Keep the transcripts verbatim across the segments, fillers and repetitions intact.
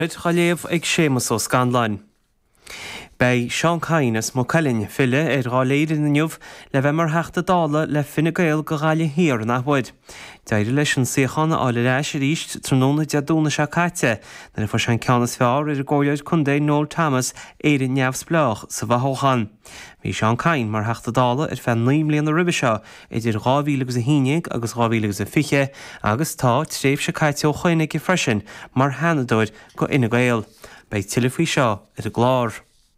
Chaléomh ag sémas ó Scanlain. Bei Seán Cainas mo Calin fille ar gáléir in nniuh le bheith mar heachta dála le Fine Gael go gáile hir nach bhuid. Deir leis an séchanna ála leis ríist tróna deadúna se caite, na fa sean ceannas fear ar a ggóileid chundé Noel Thomas éir in neamhs bleach sa bhathóchan. Bhí Seán Cain mar heachta dála ar fan naim léana ribe seo idir gáhíle agus a híineag agus gáhíle agus a fiche agus tá tréimh se caite ó chuoinnig i freisin mar hanadóid go ina Gael. Bei tilifí seo ar a glár.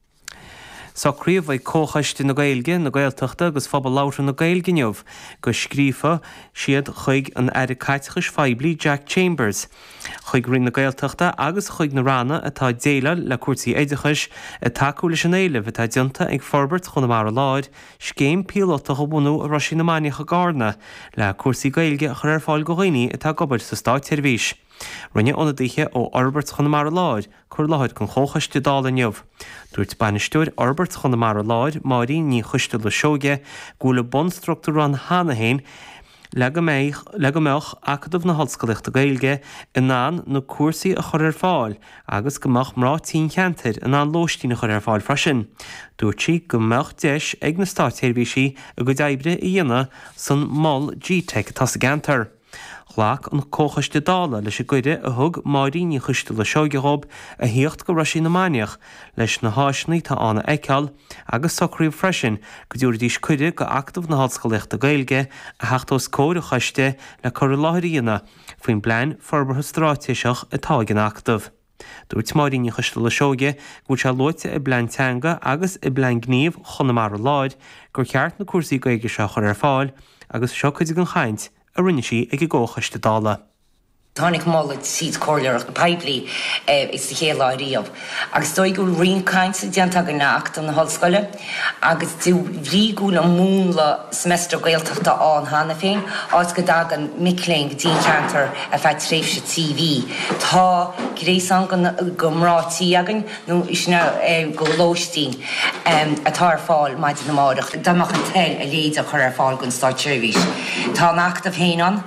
Sacríomh bhaid cóchaiste na Gaeilge na Gaeltachta agus phobal láithre na Gaeilge neamh go scríofa siad chuig an aire caiteachas feibli Jack Chambers. Chuig rin na Gaeltachta agus chuig na rana atá déile le cuairtaí éidechas a takeú leis an éileh atá dionta ag forbert chun mar a láid scéim píolata go bunú a Roisi na Máineach Garna le cuairtaí Gaeilge a chur ar fáil go ghaoine atá gobert sa Stáit Tirvís. Rinne óna dtíthe ó Albert chun mar a láid chur láid chun chóchaiste dála neamh. Dúirt banisteúir Albert chun mar a láid marí ní chuiste le seoge gúla bonstruchtú an hánahéin le go meach acadmh na hallscoilachta Gaeilge in ná na cuasaí a chur ar fáil agus gomach mrá tí cheantar in an lóistí na chur ar fáil freisin. Dúirt si go meach deis ag na Stáit Tirvísí a go daibre i dhéana san mall G-Tech tá sa gantar. Chhlaach an cóchaiste dála leis a gcuide a thug marí ní chuiste le seogehob a híocht go Roisi na Máineach leis na háisnaí tá anna eiceall agus socríomh freisin go dúir dís cuide go actamh na hallscoilachta Gaeilge a heachtós cóir a chaiste le chur láthíonna faoin blein forbartha stráitiseach atá gin actamh. Dúirt marí ní chuiste le seoge go se loite i blein teanga agus i blein gníomh chuna mar a láid gur ceart na cuasaí Gaeilge seo chur ar fáil agus seo chuide an chaint a rinne sí ag ggóchaiste dála. Tánig mála síd cóirleach go peibli is sa chéad láiríomh. Agus dói go rion cainte deanta go nacht an na hallscoile, agus dú rígúil an mún le semestra Gaeltachta an hána féin, áit go dag an micléin go dín cheantar a feid tréimhse T V. Tá grééis an go mrátí agan, nó isna go lóistín atá ar fáil maid na mádach. Damach an tel a léad a chur ar fáil gon Stáit Tirvís. Tá nacht a féin an,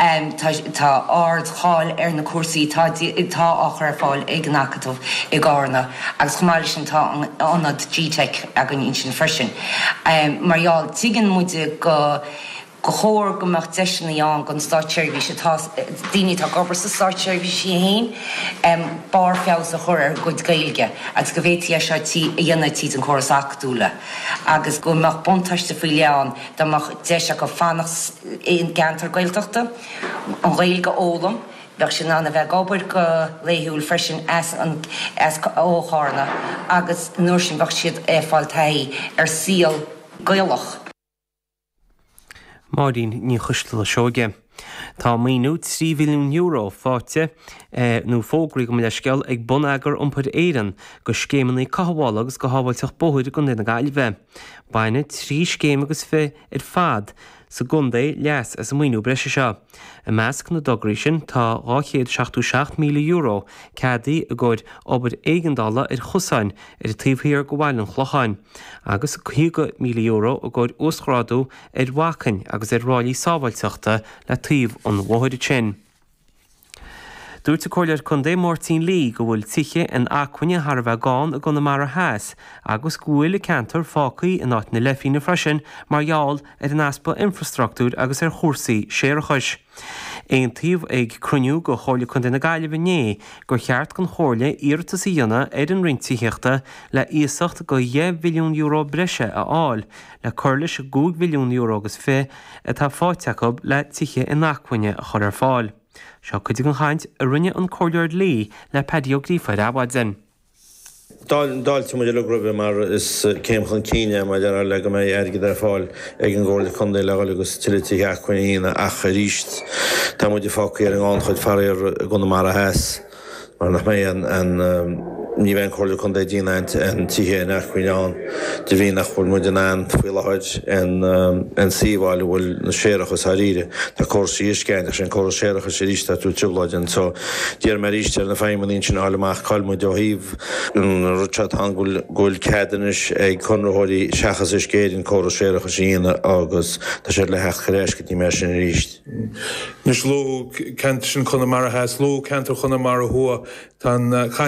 tá ard cháil ar na cuasaí tá áchar ar fáil ag nacatamh i Garna agus chumáile sin tá anad G-Tech ag an sin freisin. Marall tuigeann muide go go chóir go meach deisina an gon Stáit Tirvís daoine tá gobar sa Stáit Tirvís í hain bar feabhas a chur ar go Gaeilge agus go bhhétí a seo dhéanana tí an choras actúla. Agus go meach buntaiste faoi leán dáach deise go fannach éon gantar Gaeltachta an Gaeilge ólam bheith sin anna bheith gobar go léithúil freisin as ócharna agus nuair sin bheith siad fáiltaí ar síal Gaelach. Marín ní chuiste le seoge. Tá míú trí mhilliún euro fáte nó fógraí go le sceall ag bun agur iompar éireann go scémannaí cathbháil agus go hábhailteach bóthúide go na Gailge bheith. Baine trí scéim agus fé ar fad sa gundé leas as míú breise seo. I measc na dograí sin tá dhá seachtú seacht míle euro ceadaí a gcuid obair éigeandála ar chusáin ar tíomhthíar go bhhail an chlochain, agus chuige míle euro a gcuid oscrádú ar bhacain agus ar ráilí sábhailteachta le tíomh an bmhthúide sin. Dúirt a cóilear chun dé Mórtín Lí go bhfuil tiche an achaine thar bheith gáin a gona mar a heas, agus gúil le cantar fácaí in áit na lefií na freisin margheall ar an aspa infrastruchtúr agus ar chósaí séar a chuis. Éon tíomh ag cruniú go chála chun na Gailge né gur cheart gon chóirle iartas í dhéana ar an rintííochta le íosacht go dheich mhilliún euro breise a áil le chuirla se dó mhilliún euro agus fé atá fáteach le tiche in achaine a chur ar fáil. Seo chuide an chaint a rinne an cóileir Lí le pediogrífaid abhaidin. Dáilte mu le grúbe mar is céim chun cíine mar dear le go mé airgid ar fáil ag an ggóirla chundé leáil agus tilití eachcuine acha ríist. Tá muidir fácaí ar an gáin chuid fearir gona mar a heas mar nach mé an ní bhain cóirla chundé dína an tithe in eachcuineán. de bhí nach bhfuil muid an fuileid an síháil bhfuil na séireachas haíre Tá cósaí isceint sin cho séirecha sé ríiste tú tiblaidin so díar mar ríiste na féimlín sin áileach calmú do híh ruchat an ghfuil ceadanis ag chunrathirí seachas is céadn cho séirecha síana agus tá sé le hecht choréis go dtí me sin ríist. Nus ló cent sin chuna mar a heas ló cantar chuna mar a thua tá